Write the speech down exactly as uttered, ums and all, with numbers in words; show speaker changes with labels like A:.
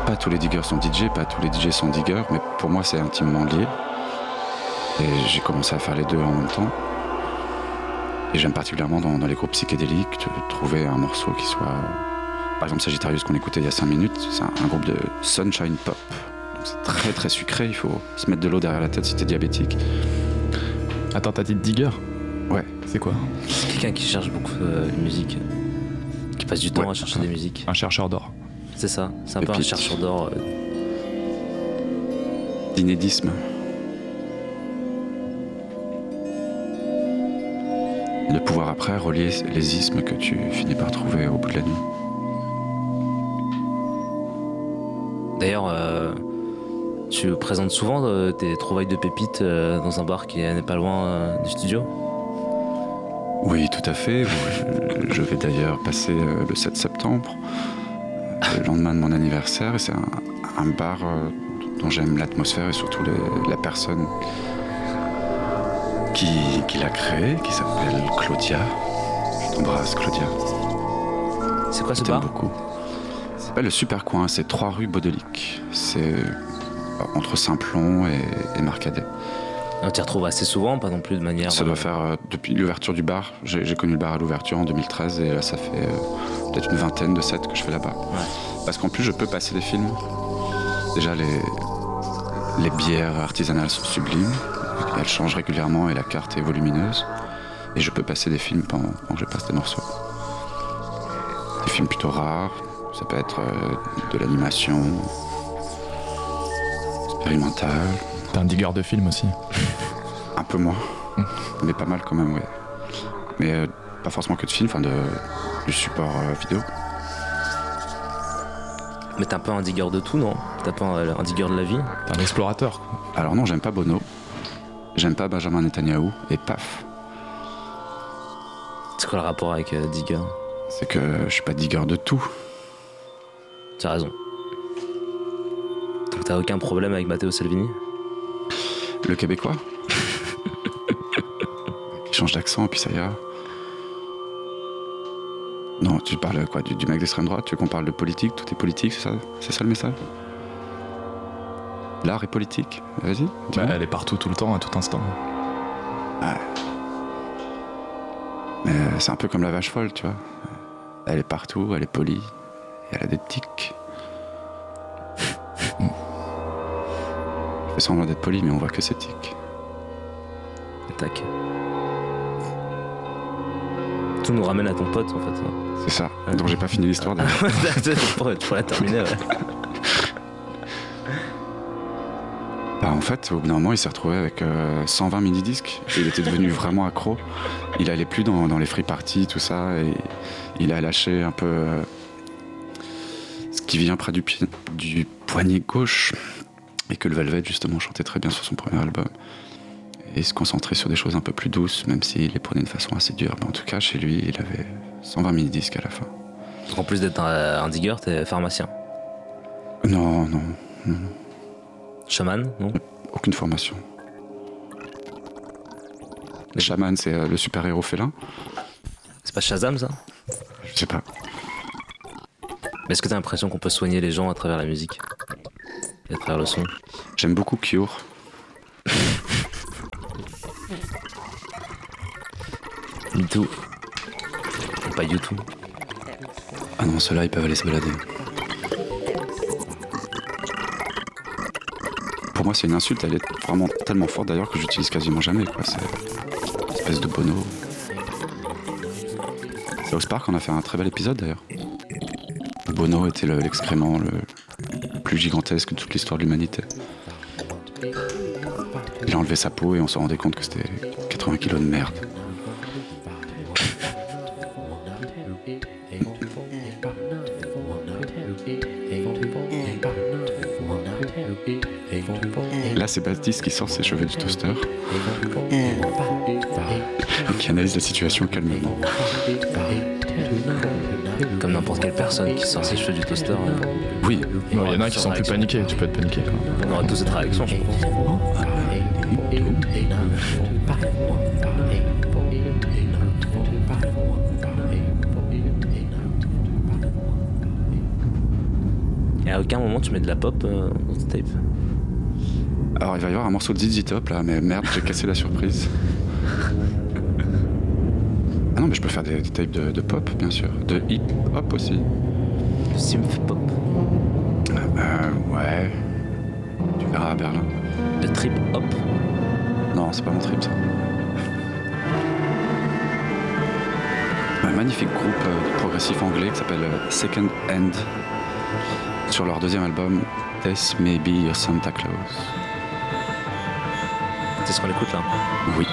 A: pas tous les diggers sont D J, pas tous les D J sont diggers, mais pour moi c'est intimement lié. Et j'ai commencé à faire les deux en même temps. Et j'aime particulièrement dans, dans les groupes psychédéliques de trouver un morceau qui soit... Par exemple Sagittarius qu'on écoutait il y a cinq minutes, c'est un, un groupe de sunshine pop. Donc c'est très très sucré, il faut se mettre de l'eau derrière la tête si t'es diabétique.
B: Attends, t'as dit digger ?
A: Ouais.
B: C'est quoi ?
C: C'est quelqu'un qui cherche beaucoup euh, de musique, qui passe du temps
A: ouais,
C: à chercher des musiques.
B: Un chercheur d'or.
C: C'est ça, c'est un
A: Pépite.
C: peu un chercheur d'or. Euh...
A: D'inédisme. De pouvoir après relier les ismes que tu finis par trouver au bout de la nuit.
C: D'ailleurs, euh, tu présentes souvent euh, tes trouvailles de pépites euh, dans un bar qui n'est pas loin euh, du studio ?
A: Oui, tout à fait. Je, je vais d'ailleurs passer euh, le sept septembre, le lendemain de mon anniversaire, et c'est un, un bar euh, dont j'aime l'atmosphère et surtout les, la personne qui, qui l'a créé, qui s'appelle Claudia. Je t'embrasse, Claudia.
C: C'est quoi ce
A: Je t'aime
C: bar ?
A: beaucoup. Ça s'appelle le Super Coin, c'est trois rue Baudelic. C'est euh, entre Saint-Plon et, et Marcadet.
C: On t'y retrouve assez souvent, pas non plus de manière...
A: Ça doit faire, euh, depuis l'ouverture du bar, j'ai, j'ai connu le bar à l'ouverture en deux mille treize et là ça fait euh, peut-être une vingtaine de sets que je fais là-bas.
C: Ouais.
A: Parce qu'en plus je peux passer des films. Déjà les, les bières artisanales sont sublimes, elles changent régulièrement et la carte est volumineuse. Et je peux passer des films pendant, pendant que je passe des morceaux. Des films plutôt rares, ça peut être euh, de l'animation, expérimentale.
B: T'es un digger de film aussi.
A: Un peu moins, mmh. mais pas mal quand même, oui. Mais euh, pas forcément que de films, enfin de, du support euh, vidéo.
C: Mais t'es un peu un digger de tout, non ? T'es pas un, un digger de la vie ?
B: T'es un explorateur.
A: Alors non, j'aime pas Bono, j'aime pas Benjamin Netanyahou, et paf.
C: C'est quoi le rapport avec euh, digger ?
A: C'est que je suis pas digger de tout.
C: Tu as raison. Donc t'as aucun problème avec Matteo Salvini ?
A: Le Québécois qui change d'accent et puis ça ira. Non, tu parles quoi, du, du mec d'extrême droite? Tu veux qu'on parle de politique? Tout est politique, c'est ça? C'est ça le message? L'art est politique? Vas-y,
B: bah, elle est partout, tout le temps, à tout instant.
A: Ouais. Mais c'est un peu comme la vache folle, tu vois. Elle est partout, elle est polie, et elle a des tics. Elle fait semblant d'être polie, mais on voit que ses tics.
C: Tac. Tout nous ramène à ton pote, en fait.
A: C'est ça, ouais. Donc j'ai pas fini l'histoire. De...
C: tu pourrais la terminer, ouais.
A: Bah, en fait, au bout d'un moment, il s'est retrouvé avec euh, cent vingt mini-disques. Il était devenu vraiment accro. Il allait plus dans, dans les free parties, tout ça, et il a lâché un peu euh, ce qui vient près du, pied, du poignet gauche, et que le Velvet, justement, chantait très bien sur son premier album. Et se concentrer sur des choses un peu plus douces, même s'il les prenait de façon assez dure. Mais en tout cas, chez lui, il avait cent vingt mini-disques à la fin.
C: Donc en plus d'être un, un digger, t'es pharmacien?
A: Non, non, non.
C: Chaman, non?
A: Aucune formation. Le chaman, c'est euh, le super-héros félin.
C: C'est pas Shazam, ça?
A: Je sais pas.
C: Mais est-ce que t'as l'impression qu'on peut soigner les gens à travers la musique? Et à travers le son?
A: J'aime beaucoup Cure.
C: Du tout. Pas du tout.
A: Ah non, ceux-là, ils peuvent aller se balader. Pour moi, c'est une insulte, elle est vraiment tellement forte d'ailleurs que j'utilise quasiment jamais, quoi. C'est une espèce de Bono. South Park, on a fait un très bel épisode d'ailleurs. Bono était le, l'excrément le plus gigantesque de toute l'histoire de l'humanité. Il a enlevé sa peau et on se rendait compte que c'était quatre-vingts kilos de merde. Là, c'est Baptiste qui sort ses cheveux du toaster et qui analyse la situation calmement.
C: Comme n'importe quelle personne qui sort ses cheveux du toaster. Hein.
A: Oui.
B: Il y en a qui sont plus paniqués, tu peux être paniqué. Quoi.
C: On aura tous cette réaction, je pense. Et à aucun moment tu mets de la pop euh, dans tes tapes?
A: Alors il va y avoir un morceau de Z Z Top là, mais merde, j'ai cassé la surprise. Ah non, mais je peux faire des, des tapes de, de pop, bien sûr. De hip-hop aussi.
C: De synth pop?
A: Euh, ouais. Tu verras à Berlin.
C: De trip hop?
A: Non, c'est pas mon trip ça. Un magnifique groupe euh, progressif anglais qui s'appelle euh, Second Hand. Sur leur deuxième album, This May Be Your Santa Claus.
C: C'est ce qu'on écoute là?
A: Oui.